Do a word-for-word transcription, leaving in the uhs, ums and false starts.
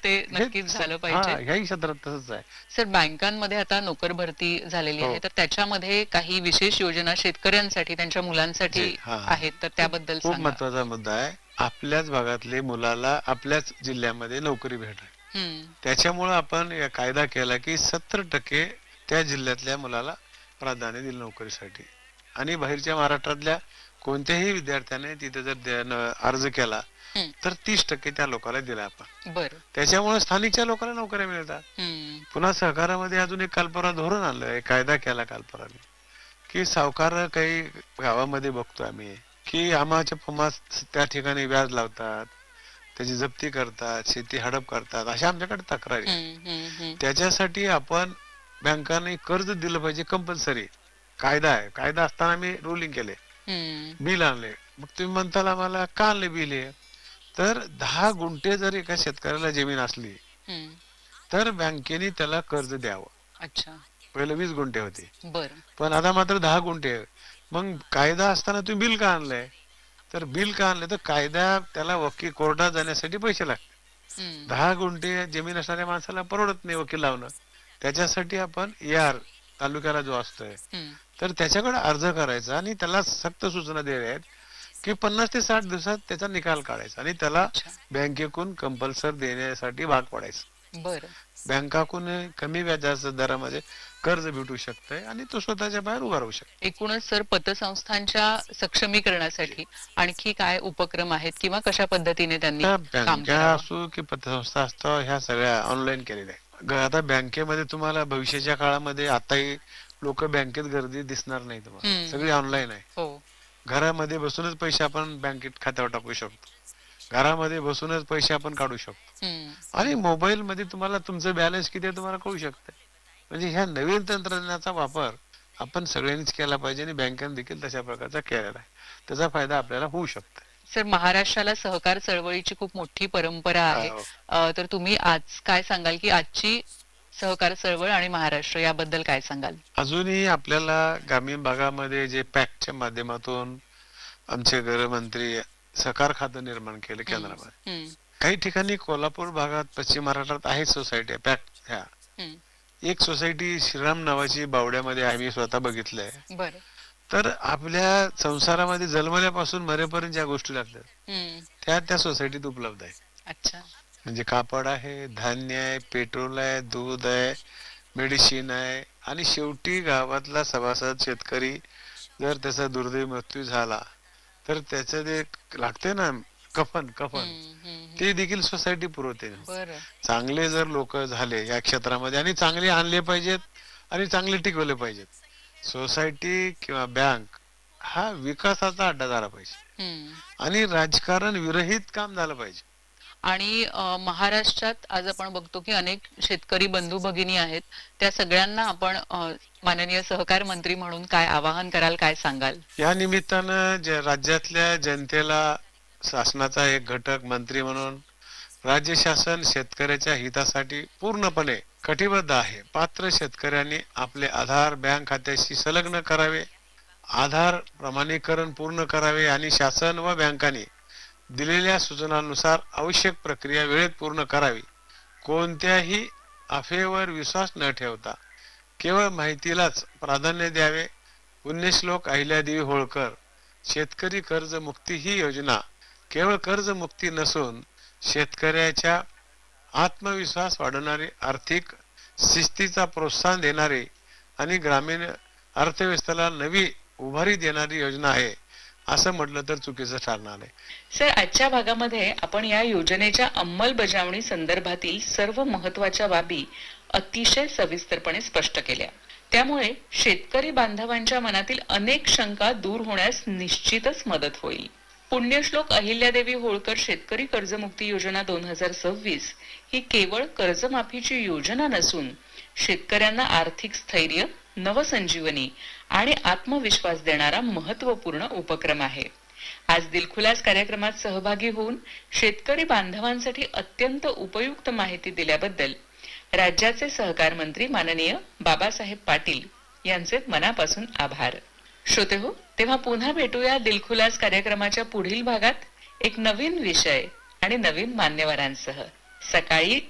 ते नक्कीच झालं हा पाहिजे. ह्याही क्षेत्रात तसंच आहे. सर बँकांमध्ये आता नोकर भरती झालेली हो आहे, तर त्याच्यामध्ये काही विशेष योजना शेतकऱ्यांसाठी त्यांच्या जे मुलांसाठी हा आहेत, तर खूप त्याबद्दल खूप सांगा. महत्वाचा मुद्दा आहे. आपल्याच भागातले मुलाला आपल्याच जिल्ह्यामध्ये नोकरी भेटली, हम्म. त्याच्यामुळे आपण या कायदा केला की सत्तर टक्के त्या जिल्ह्यातल्या मुलाला प्राधान्य दिलं नोकरीसाठी. आणि बाहेरच्या महाराष्ट्रातल्या कोणत्याही विद्यार्थ्याने तिथे जर द्या- न- अर्ज केला हम्म. तर तीस टक्के त्या लोकांना दिला आपण. बरं. त्याच्यामुळे स्थानिकच्या लोकांना नोकऱ्या मिळतात. हम्म. पुन्हा सहकारामध्ये अजून एक कल्पना धोरण आणलंय, कायदा केला कल्पनाने, की सावकार काही गावामध्ये बघतो आम्ही की आमाच्या फमास त्या ठिकाणी व्याज लावतात, त्याची जप्ती करतात, शेती हडप करतात, अशा आमच्याकडे तक्रारी आहेत. हम्म. हम्म. हम्म. त्याच्यासाठी आपण बँकांनी कर्ज दिलं पाहिजे कंपल्सरी. कायदा आहे, कायदा असताना मी रुलिंग केले, हम्म. बिल आणले. मग तुम्ही म्हणताल आम्हाला का आणले बिल हे? तर दहा गुंठे जर एका शेतकऱ्याला जमीन असली हम्म. तर बँकेने त्याला कर्ज द्यावं. अच्छा. पहिले वीस गुंठे होते, बरं. पण आता मात्र दहा गुंठे आहे. मग कायदा असताना तुम्ही बिल का आणलंय? तर बिल का आणलं तर कायदा त्याला वकील कोर्टात जाण्यासाठी पैसे लागतात. हम्म. दहा गुंठे जमीन असणाऱ्या माणसाला परवडत नाही वकील लावणं. त्याच्यासाठी आपण यार तालुक्याला जो असतोय हम्म. तर त्याच्याकडे अर्ज करायचा आणि त्याला सक्त सूचना द्याव्या आहेत की पन्नास ते साठ दिवसात त्याचा निकाल काढायचा आणि त्याला अच्छा. बँकेकडून कंपल्सर देण्यासाठी भाग पडायचं. बरं. बँकाकडून कमी व्याजाच्या दरामध्ये कर्ज भेटू शकतंय आणि तो स्वतःच्या बाहेर उभा राहू शकतो. एकूणच सर पतसंस्थांच्या सक्षमीकरणासाठी आणखी काय उपक्रम आहेत किंवा कशा पद्धतीने त्यांनी आता काम बँका करावं? असो की पतसंस्था असतो, ह्या सगळ्या ऑनलाईन केलेल्या आहेत. ग- आता बँकेमध्ये तुम्हाला भविष्याच्या काळामध्ये आताही लोक बँकेत गर्दी दिसणार नाही तुम्हाला, हम्म. सगळी हम्म. ऑनलाईन आहे. हो. घरामध्ये बसूनच पैसे आपण बँकेत खात्यावर टाकू शकतो, घरामध्ये बसूनच पैसे आपण काढू शकतो हम्म. आणि हम्म. मोबाईल मध्ये तुम्हाला तुमचं बॅलन्स किती आहे तुम्हाला कळू शकतं. म्हणजे ह्या नवीन तंत्रज्ञानाचा वापर आपण सगळ्यांनीच केला पाहिजे आणि बँकेने देखील तशा प्रकारचा केलेला आहे. त्याचा फायदा आपल्याला होऊ शकतो. सर महाराष्ट्राला सहकार चळवळीची खूप मोठी परंपरा आहे, अं, अ, तर तुम्ही आज काय सांगाल की आजची सहकार चळवळ आणि महाराष्ट्र याबद्दल काय सांगाल? अजूनही आपल्याला ग्रामीण भागामध्ये जे पॅक्टच्या माध्यमातून आमचे गृहमंत्री सहकार खातं निर्माण केलं हम्म. केंद्रामध्ये. हम्म. काही ठिकाणी कोल्हापूर भागात पश्चिम महाराष्ट्रात आहेत सोसायटी पॅक्ट ह्या. हम्म. एक सोसायटी श्रीराम नावाची बावड्यामध्ये आम्ही स्वतः बघितलंय. बरं. तर आपल्या संसारामध्ये जन्मल्यापासून मरेपर्यंत ज्या गोष्टी लागतात हम्म. त्या त्या सोसायटीत उपलब्ध आहे. अच्छा. म्हणजे कापड आहे, धान्य आहे, पेट्रोल आहे, दूध आहे, मेडिसिन आहे आणि शेवटी गावातला सभासद शेतकरी जर त्याचा दुर्दैवी मृत्यू झाला तर त्याचं जे लागते ना कफन कफन हम्म. हम्म. हम्म. ते देखील सोसायटी पुरवते. बरं. चांगले जर लोक झाले या क्षेत्रामध्ये आणि चांगले आणले पाहिजेत आणि चांगले टिकवले पाहिजेत. सोसायटी किंवा बँक हा विकासाचा अड्डा झाला पाहिजे हम्म. आणि राजकारण विरहित काम झालं पाहिजे. आणि अ, महाराष्ट्रात आज आपण बघतो की अनेक शेतकरी बंधू भगिनी आहेत, त्या सगळ्यांना आपण अ, माननीय सहकार मंत्री म्हणून काय आवाहन कराल, काय सांगाल? या निमित्तानं जे राज्यातल्या जनतेला शासनाचा एक घटक मंत्री म्हणून राज्य शासन शेतकऱ्याच्या हितासाठी पूर्णपणे कटिबद्ध आहे. पात्र शेतकऱ्यांनी आपले आधार बँक खात्याशी संलग्न करावे, आधार प्रमाणीकरण पूर्ण करावे आणि शासन व बँकांनी दिलेल्या सूचनांनुसार आवश्यक प्रक्रिया वेळेत पूर्ण करावी. कोणत्याही अफवेवर विश्वास न ठेवता केवळ माहितीलाच प्राधान्य द्यावे. पुण्यश्लोक अहिल्यादेवी होळकर शेतकरी कर्जमुक्ती ही योजना केवळ कर्जमुक्ती नसून शेतकऱ्याच्या आत्मविश्वास वाढवणारी, आर्थिक शिस्तीचा प्रोत्साहन देणारी आणि ग्रामीण अर्थव्यवस्थेला नवी उभारी देणारी योजना आहे असं म्हटलं तर चुकीचं ठरणार नाही. सर आजच्या भागामध्ये आपण या योजनेच्या अंमलबजावणी संदर्भातील सर्व महत्त्वाच्या बाबी अतिशय सविस्तरपणे स्पष्ट केल्या. त्यामुळे शेतकरी बांधवांच्या मनातील अनेक शंका दूर होण्यास निश्चितच मदत होईल. पुण्यश्लोक अहिल्यादेवी होळकर शेतकरी कर्जमुक्ती योजना दोन हजार सव्वीस ही केवळ कर्जमाफीची योजना नसून शेतकऱ्यांना आर्थिक स्थैर्य, नवसंजीवनी आणि आत्मविश्वास देणारा महत्त्वपूर्ण उपक्रम आहे. आज दिलखुलास कार्यक्रमात सहभागी होऊन शेतकरी बांधवांसाठी अत्यंत उपयुक्त माहिती दिल्याबद्दल राज्याचे सहकार मंत्री माननीय बाबासाहेब पाटील यांचे मनापासून आभार. श्रोते हो, तेव्हा पुन्हा भेटूया दिलखुलास कार्यक्रमाच्या पुढील भागात एक नवीन विषय आणि नवीन मान्यवरांसह. सकाळी